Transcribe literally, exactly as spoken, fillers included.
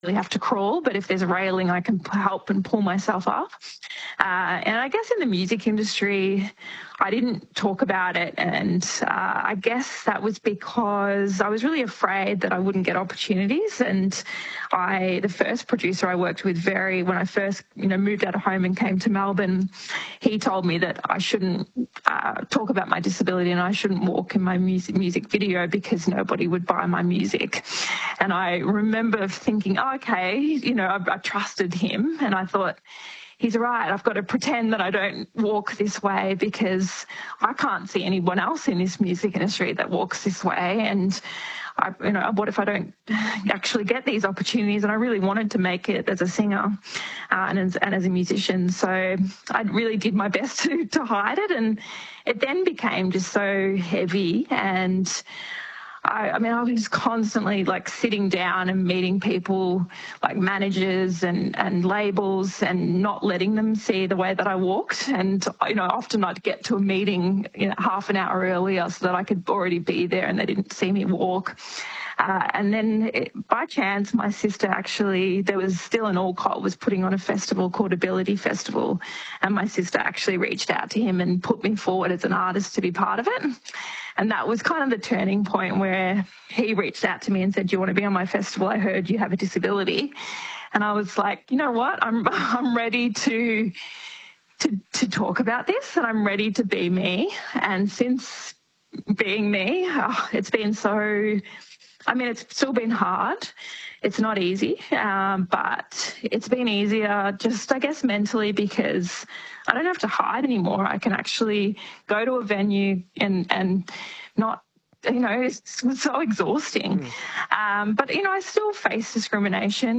really have to crawl, but if there's a railing, I can help and pull myself up. Uh, and I guess in the music industry, I didn't talk about it. And uh, I guess that was because I was really afraid that I wouldn't get opportunities. And I, the first producer I worked with, very, when I first, you know, moved out of home and came to Melbourne, he told me that I shouldn't uh, talk about my disability and I shouldn't walk in my music, music video because nobody would buy my music. And I remember thinking, oh, okay, you know, I, I trusted him and I thought, he's right, I've got to pretend that I don't walk this way because I can't see anyone else in this music industry that walks this way. And, I, you know, what if I don't actually get these opportunities? And I really wanted to make it as a singer uh, and, as, and as a musician. So I really did my best to, to hide it. And it then became just so heavy. And I, I mean, I was constantly like sitting down and meeting people like managers and, and labels and not letting them see the way that I walked. And, you know, often I'd get to a meeting, you know, half an hour earlier so that I could already be there and they didn't see me walk. Uh, and then it, by chance, my sister actually, there was still an Alcott was putting on a festival called Ability Festival. And my sister actually reached out to him and put me forward as an artist to be part of it. And that was kind of the turning point where he reached out to me and said, do you want to be on my festival? I heard you have a disability. And I was like, you know what? I'm I'm ready to, to, to talk about this and I'm ready to be me. And since being me, oh, it's been so... I mean, it's still been hard. It's not easy, um, but it's been easier just, I guess, mentally because I don't have to hide anymore. I can actually go to a venue and, and not, you know, it's so exhausting. Mm. Um, but, you know, I still face discrimination.